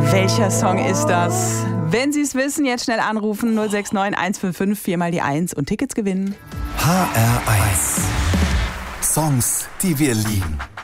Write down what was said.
Welcher Song ist das? Wenn Sie es wissen, jetzt schnell anrufen 069 155 4 mal die 1 und Tickets gewinnen. HR1. Songs, die wir lieben.